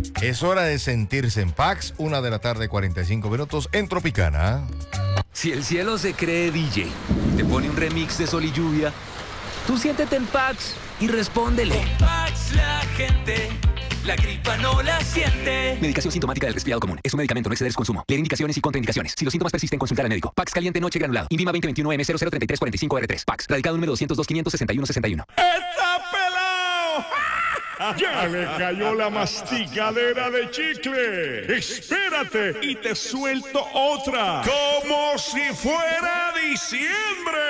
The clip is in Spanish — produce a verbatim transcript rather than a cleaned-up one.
Es hora de sentirse en Pax, una de la tarde, cuarenta y cinco minutos en Tropicana. Si el cielo se cree D J, te pone un remix de Sol y Lluvia, tú siéntete en Pax y respóndele. Con Pax la gente, la gripa no la siente. Medicación sintomática del resfriado común. Es un medicamento, no exceder su consumo. Leer indicaciones y contraindicaciones. Si los síntomas persisten, consultar al médico. Pax caliente noche granulado. Invima veinte veintiuno M cero cero treinta y tres cuarenta y cinco R tres. Pax. Radicado número doscientos dos quinientos sesenta y uno sesenta y uno. ¡Está pelado! ¡Ya le cayó la masticadera de chicle! ¡Espérate! Y te suelto otra. ¡Como si fuera diciembre!